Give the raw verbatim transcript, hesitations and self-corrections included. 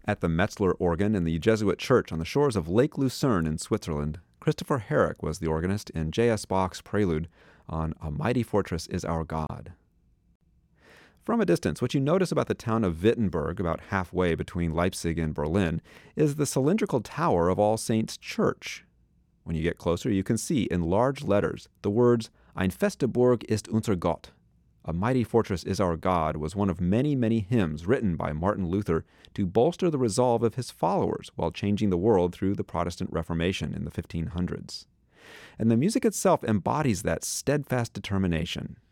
At the Metzler organ in the Jesuit church on the shores of Lake Lucerne in Switzerland, Christopher Herrick was the organist in J S. Bach's prelude on A Mighty Fortress is Our God. From a distance, what you notice about the town of Wittenberg, about halfway between Leipzig and Berlin, is the cylindrical tower of All Saints' Church. When you get closer, you can see in large letters the words, Ein feste Burg ist unser Gott. A Mighty Fortress is Our God was one of many, many hymns written by Martin Luther to bolster the resolve of his followers while changing the world through the Protestant Reformation in the fifteen hundreds. And the music itself embodies that steadfast determination.